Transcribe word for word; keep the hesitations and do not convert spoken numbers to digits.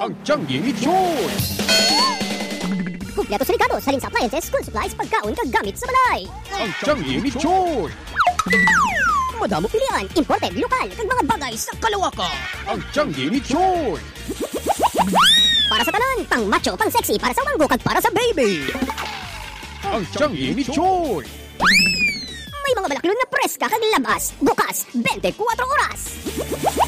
ang Tianggi ni Choy. Kumpleto sa Ricardo, salin sa appliances, school supplies, pagkaon, kagamit sa balay. Ang Tianggi ni Choy. Madamo pilian, imported, lokal, kag mga bagay sa kalawakan. Ang Tianggi ni Choy. Para sa tanan, pang macho, pang sexy, para sa wanggo, kag para sa baby. Ang Tianggi ni Choy. May mga balaklon na preska kag labas, bukas, twenty-four oras.